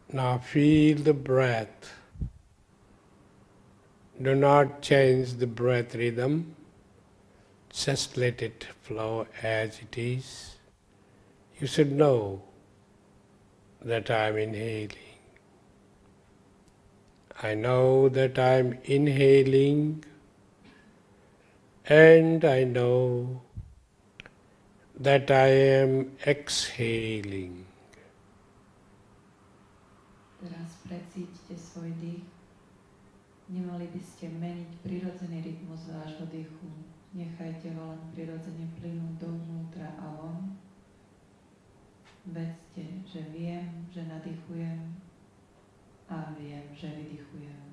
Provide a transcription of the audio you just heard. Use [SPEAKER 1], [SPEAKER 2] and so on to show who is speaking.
[SPEAKER 1] Now feel the breath. Do not change the breath rhythm. Just let it flow as it is. You should know that I am inhaling. I know that I am inhaling, and I know that I am exhaling.
[SPEAKER 2] Teraz precíťte svoj dých. Nemali by ste meniť prirodzený rytmus vášho dýchu. Nechajte ho len prirodzene plynúť dovnútra a von. Vedzte, že viem, že nadýchujem a viem, že vydychujem.